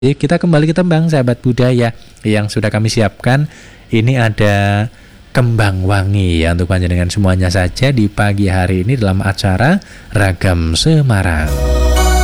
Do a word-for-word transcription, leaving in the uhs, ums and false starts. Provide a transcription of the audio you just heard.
Jadi kita kembali ke tembang sahabat budaya yang sudah kami siapkan. Ini ada Kembang Wangi ya untuk panjenengan semuanya saja di pagi hari ini dalam acara Ragam Semarang.